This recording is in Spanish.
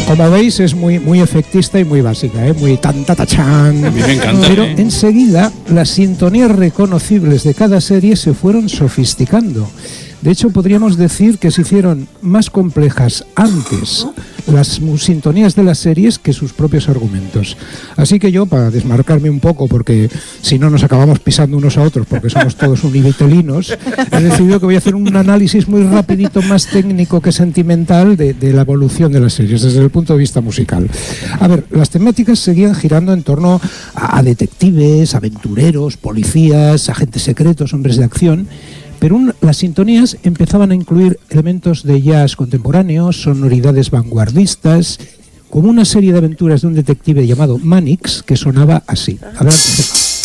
Como veis, es muy efectista y muy básica, muy tan tatachán. A mí me encanta. Pero enseguida las sintonías reconocibles de cada serie se fueron sofisticando. De hecho, podríamos decir que se hicieron más complejas antes las sintonías de las series que sus propios argumentos. Así que yo, para desmarcarme un poco, porque si no nos acabamos pisando unos a otros, porque somos todos univitelinos, he decidido que voy a hacer un análisis muy rapidito, más técnico que sentimental, de la evolución de las series, desde el punto de vista musical. A ver, las temáticas seguían girando en torno a detectives, aventureros, policías, agentes secretos, hombres de acción. Pero las sintonías empezaban a incluir elementos de jazz contemporáneo, sonoridades vanguardistas, como una serie de aventuras de un detective llamado Mannix, que sonaba así. Adelante.